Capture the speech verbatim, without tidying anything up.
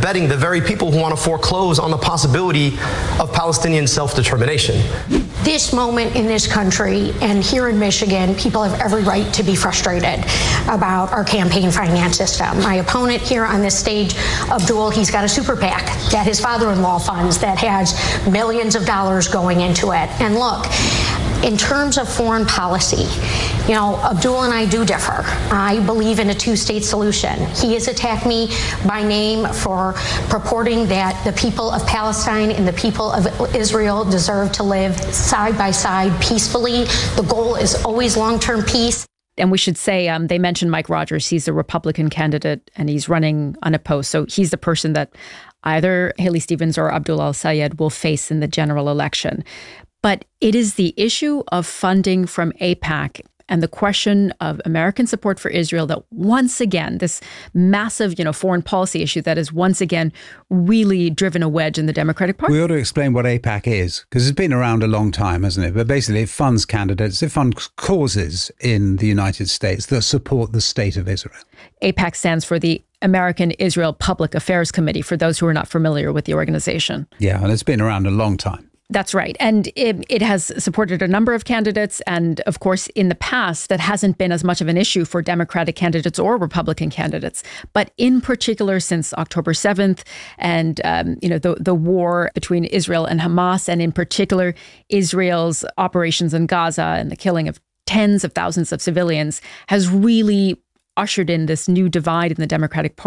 abetting the very people who want to foreclose on the possibility of Palestinian self-determination. This moment in this country and here in Michigan, people have every right to be frustrated about our campaign finance system. My opponent here on this stage, Abdul, he's got a super PAC that his father-in-law funds that has millions of dollars going into it. And look, in terms of foreign policy, you know, Abdul and I do differ. I believe in a two-state solution. He has attacked me by name for purporting that the people of Palestine and the people of Israel deserve to live side by side peacefully. The goal is always long-term peace. And we should say um, they mentioned Mike Rogers. He's a Republican candidate and he's running unopposed. So he's the person that either Haley Stevens or Abdul al-Sayed will face in the general election. But it is the issue of funding from AIPAC and the question of American support for Israel that once again, this massive, you know, foreign policy issue that has once again really driven a wedge in the Democratic Party. We ought to explain what AIPAC is, because it's been around a long time, hasn't it? But basically it funds candidates, it funds causes in the United States that support the state of Israel. AIPAC stands for the American Israel Public Affairs Committee, for those who are not familiar with the organization. Yeah, and it's been around a long time. That's right. And it, it has supported a number of candidates. And of course, in the past, that hasn't been as much of an issue for Democratic candidates or Republican candidates. But in particular, since October seventh and, um, you know, the, the war between Israel and Hamas, and in particular, Israel's operations in Gaza and the killing of tens of thousands of civilians has really ushered in this new divide in the Democratic Party.